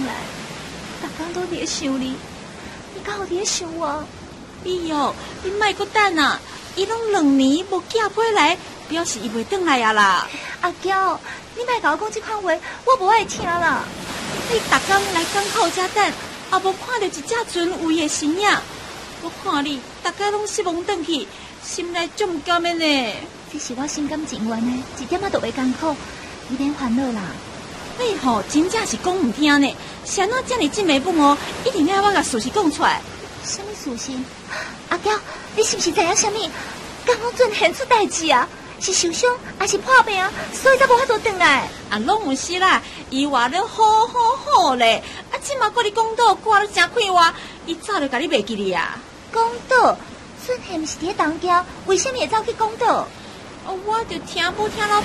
来，逐工都伫想你，你敢有伫想我？ 你莫阁等啊！伊拢2年无寄回来，表示伊袂转来啊啦。 阿娇，你莫甲我讲这款话，我无爱听啦。 你逐工来港口遮等，也无看到一只船位的身影。我看你大家拢失望转去，心内足唔甘面呢。 这是我心甘情愿的，一点仔都袂艰苦，你免烦恼啦。 你真正是讲唔听呢，谁哪遮尔真袂本哦？一定要我甲事实讲出来。 什么事情？阿娇，你是不是知影什么？刚刚准现出代志啊？是受伤还是破病啊？所以才无法度转来。 啊，拢有是啦，伊话了好咧，啊，即马搁你讲到挂了真快活，伊早就甲你袂记哩啊。 讲岛，准现是伫东桥，为什么会走去讲岛？ 我就听到